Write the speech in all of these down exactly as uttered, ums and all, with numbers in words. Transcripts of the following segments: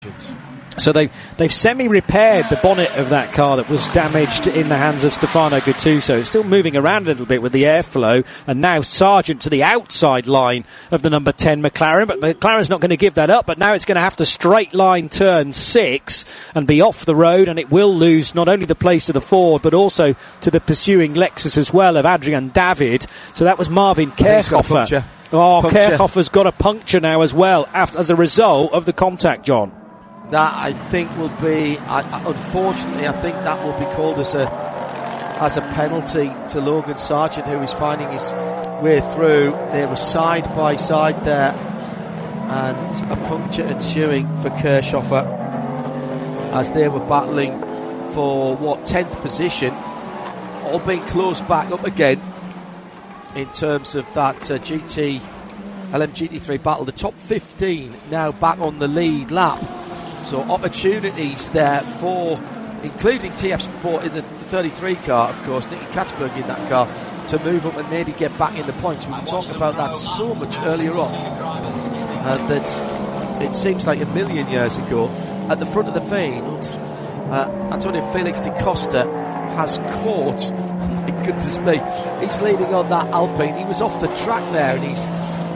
So they, they've semi-repaired the bonnet of that car that was damaged in the hands of Stefano Gattuso. It's still moving around a little bit with the airflow, and now Sargent to the outside line of the number ten McLaren, but McLaren's not going to give that up, but now it's going to have to straight line turn six and be off the road, and it will lose not only the place to the Ford, but also to the pursuing Lexus as well of Adrian David. So that was Marvin Kerkhofer. Oh, Kerkhoffer's got a puncture now as well after, as a result of the contact, John. That, I think, will be, I, unfortunately, I think that will be called as a as a penalty to Logan Sargent, who is finding his way through. They were side by side there, and a puncture ensuing for Kirchhoffer as they were battling for, what, tenth position, all being close back up again in terms of that uh, G T L M G T three battle. The top fifteen now back on the lead lap. So opportunities there for, including T F Sport in the thirty-three car, of course, Nicky Katzberg in that car, to move up and maybe get back in the points. We were talking about that so much earlier on, and that it seems like a million years ago. At the front of the field, uh, Antonio Felix da Costa has caught, my goodness me, he's leading on that Alpine. He was off the track there, and his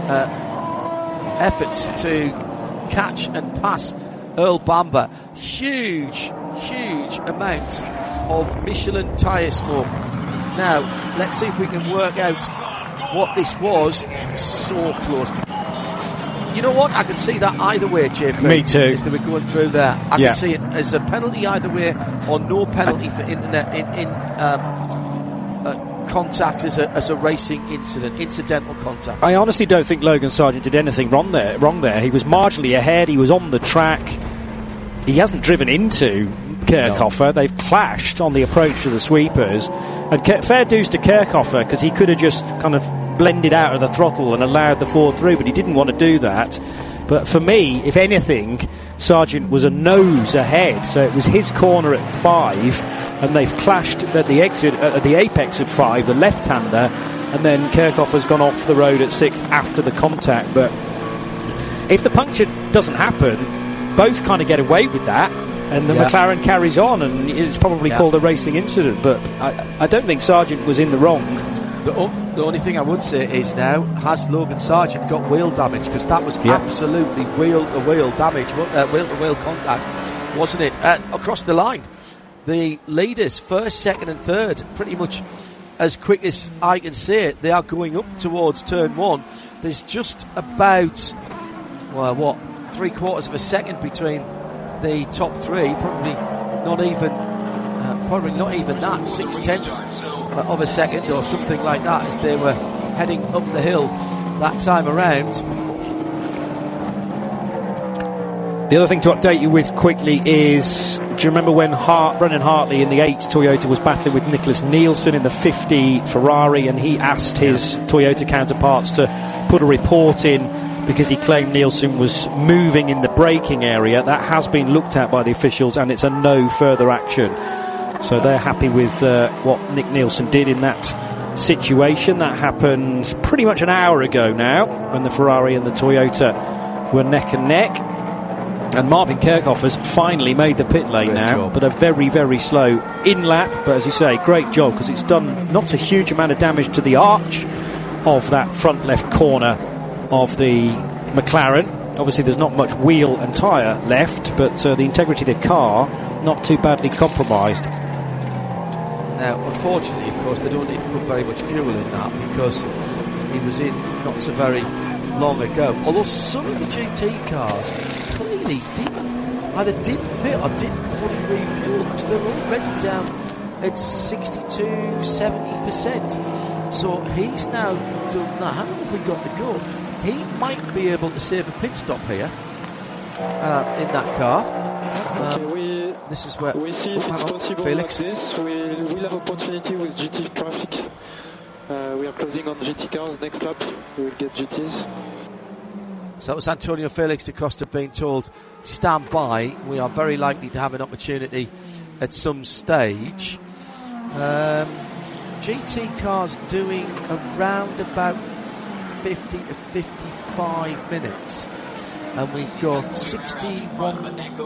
uh, efforts to catch and pass Earl Bamber, huge, huge amount of Michelin tyre smoke. Now, let's see if we can work out what this was. They were so close to. You know what? I can see that either way, J P. Me too. As they were going through there, I yeah. can see it as a penalty either way, or no penalty for internet in, in um, uh, contact as a as a racing incident, incidental contact. I honestly don't think Logan Sargent did anything wrong there. Wrong there. He was marginally ahead. He was on the track. He hasn't driven into Kerkhoffer. No. They've clashed on the approach to the sweepers. And Ke- fair dues to Kerkhoffer, because he could have just kind of blended out of the throttle and allowed the Ford through, but he didn't want to do that. But for me, if anything, Sargent was a nose ahead. So it was his corner at five, and they've clashed at the exit, at the apex of five, the left-hander, and then Kerkhoffer's gone off the road at six after the contact. But if the puncture doesn't happen, both kind of get away with that, and the yeah. McLaren carries on, and it's probably yeah. called a racing incident, but I, I don't think Sargent was in the wrong. The, o- the only thing I would say is now, has Logan Sargent got wheel damage? Because that was yeah. absolutely wheel-to-wheel damage, uh, wheel-to-wheel contact, wasn't it? Uh, across the line, the leaders, first, second and third, pretty much as quick as I can see it, they are going up towards turn one. There's just about, well, what, three quarters of a second between the top three, probably not even uh, probably not even that, six tenths of a second or something like that, as they were heading up the hill that time around. The other thing to update you with quickly is, do you remember when Hart, Brendan Hartley in the eight Toyota was battling with Nicholas Nielsen in the fifty Ferrari, and he asked his Toyota counterparts to put a report in because he claimed Nielsen was moving in the braking area? That has been looked at by the officials, and it's a no further action. So they're happy with uh, what Nick Nielsen did in that situation. That happened pretty much an hour ago now, when the Ferrari and the Toyota were neck and neck. And Marvin Kerkhoffer's finally made the pit lane great now, job. But a very, very slow in-lap. But as you say, great job, because it's done not a huge amount of damage to the arch of that front left corner of the McLaren. Obviously there's not much wheel and tyre left, but uh, the integrity of the car not too badly compromised. Now unfortunately, of course, they don't need to put very much fuel in that, because he was in not so very long ago. Although some of the G T cars clearly didn't either didn't pit or didn't fully refuel, because they're already down at sixty-two, seventy percent. So he's now done that. How long have we got to go? He might be able to save a pit stop here uh, in that car. Um, we, this is where we see if it's possible Felix. like this. We will have opportunity with G T traffic. Uh, we are closing on G T cars. Next lap, we will get G Ts. So that was Antonio Felix da Costa being told, stand by. We are very likely to have an opportunity at some stage. Um, G T cars doing around about fifty to fifty-five minutes and we've got sixty-one